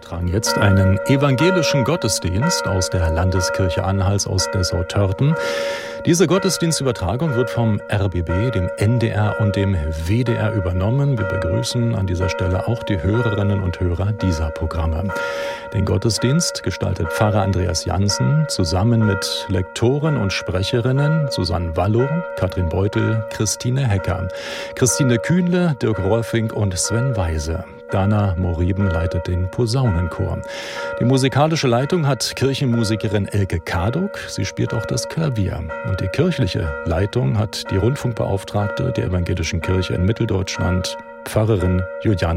übertragen jetzt einen evangelischen Gottesdienst aus der Landeskirche Anhals aus Dessau-Törten. Diese Gottesdienstübertragung wird vom RBB, dem NDR und dem WDR übernommen. Wir begrüßen an dieser Stelle auch die Hörerinnen und Hörer dieser Programme. Den Gottesdienst gestaltet Pfarrer Andreas Jansen zusammen mit Lektoren und Sprecherinnen Susanne Wallow, Katrin Beutel, Christine Hecker, Christine Kühnle, Dirk Rohrfink und Sven Weise. Dana Moriben leitet den Posaunenchor. Die musikalische Leitung hat Kirchenmusikerin Elke Karduk. Sie spielt auch das Klavier. Und die kirchliche Leitung hat die Rundfunkbeauftragte der Evangelischen Kirche in Mitteldeutschland, Pfarrerin Juliane